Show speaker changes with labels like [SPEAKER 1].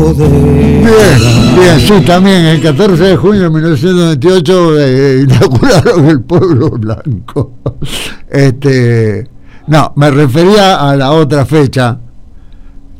[SPEAKER 1] Bien, bien, sí, también el 14 de junio de 1998 inauguraron el Pueblo Blanco. No, me refería a la otra fecha,